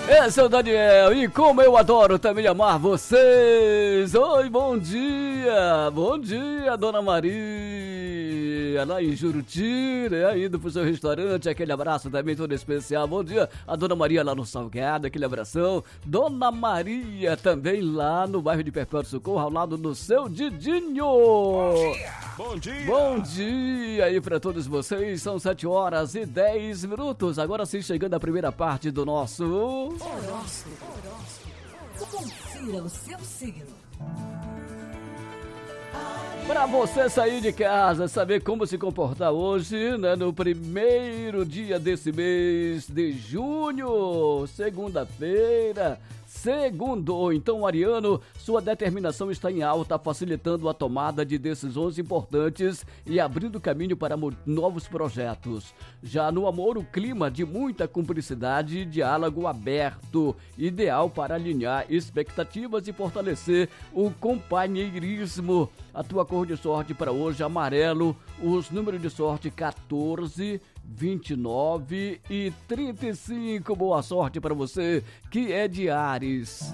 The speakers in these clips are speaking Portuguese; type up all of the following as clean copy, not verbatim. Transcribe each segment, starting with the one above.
Esse é o Daniel e como eu adoro também amar vocês. Oi, bom dia, Dona Maria, lá em Juruti, né? Indo pro seu restaurante, aquele abraço também todo especial. Bom dia, a Dona Maria lá no Salgado, aquele abração. Dona Maria também lá no bairro de Perpétuo Socorro, ao lado do seu Didinho. Bom dia. Bom dia. Bom dia aí pra todos vocês, são 7h10. Agora sim, chegando a primeira parte do nosso Horóscopo. Confira o seu signo. Pra você sair de casa, saber como se comportar hoje, né? No primeiro dia desse mês de junho, segunda-feira. Segundo, então, Ariano, sua determinação está em alta, facilitando a tomada de decisões importantes e abrindo caminho para novos projetos. Já no amor, o clima de muita cumplicidade e diálogo aberto, ideal para alinhar expectativas e fortalecer o companheirismo. A tua cor de sorte para hoje, amarelo, os números de sorte 14, 29 e 35. Boa sorte para você que é de Áries.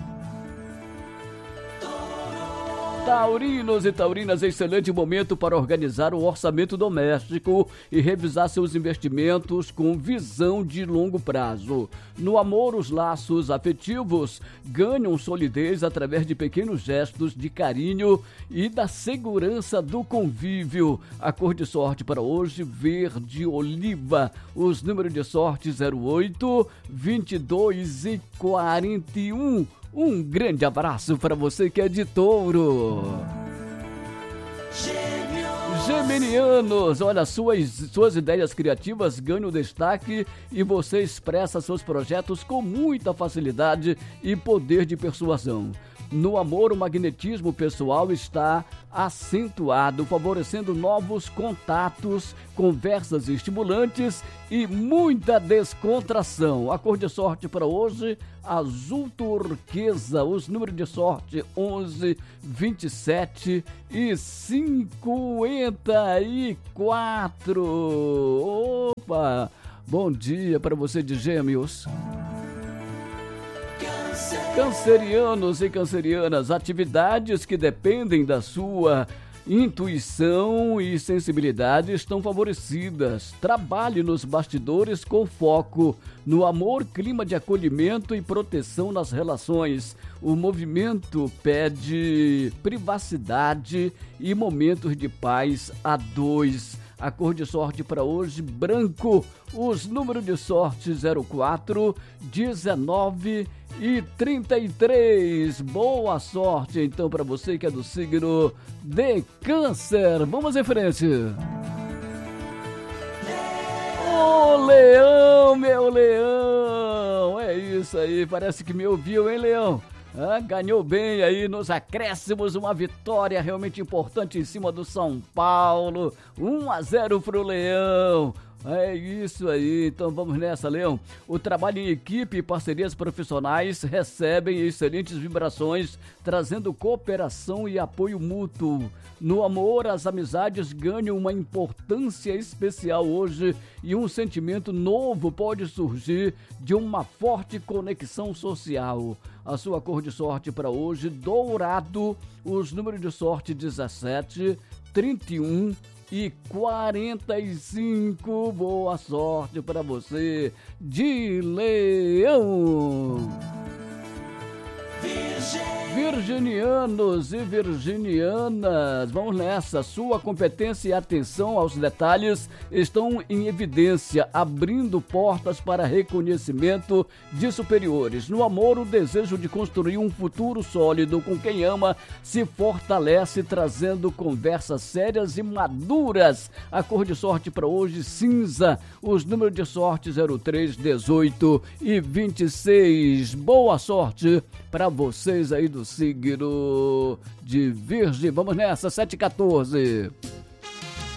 Taurinos e taurinas, excelente momento para organizar o orçamento doméstico e revisar seus investimentos com visão de longo prazo. No amor, os laços afetivos ganham solidez através de pequenos gestos de carinho e da segurança do convívio. A cor de sorte para hoje, verde oliva. Os números de sorte 08, 22 e 41. Um grande abraço para você que é de Touro. Geminianos, olha, suas ideias criativas ganham destaque e você expressa seus projetos com muita facilidade e poder de persuasão. No amor, o magnetismo pessoal está acentuado, favorecendo novos contatos, conversas estimulantes e muita descontração. A cor de sorte para hoje, azul turquesa. Os números de sorte 11, 27 e 54. Opa! Bom dia para você de Gêmeos. Cancerianos e cancerianas, atividades que dependem da sua intuição e sensibilidade estão favorecidas. Trabalhe nos bastidores com foco no amor, clima de acolhimento e proteção nas relações. O movimento pede privacidade e momentos de paz a dois. A cor de sorte para hoje, branco. Os números de sorte 04, 19 e 33. Boa sorte então para você que é do signo de Câncer. Vamos em frente. Ô Leão, meu Leão. É isso aí, parece que me ouviu, hein, Leão? Ganhou bem aí nos acréscimos, uma vitória realmente importante em cima do São Paulo, 1-0 pro Leão. É isso aí, então vamos nessa, Leão. O trabalho em equipe e parcerias profissionais recebem excelentes vibrações, trazendo cooperação e apoio mútuo. No amor, as amizades ganham uma importância especial hoje e um sentimento novo pode surgir de uma forte conexão social. A sua cor de sorte para hoje, dourado. Os números de sorte 17, 31 e 45. Boa sorte para você de Leão. Virginianos e virginianas, vamos nessa. Sua competência e atenção aos detalhes estão em evidência, abrindo portas para reconhecimento de superiores. No amor, o desejo de construir um futuro sólido com quem ama se fortalece, trazendo conversas sérias e maduras. A cor de sorte para hoje, cinza. Os números de sorte 03, 18 e 26. Boa sorte para vocês aí do signo de Virgem. Vamos nessa, 7h14.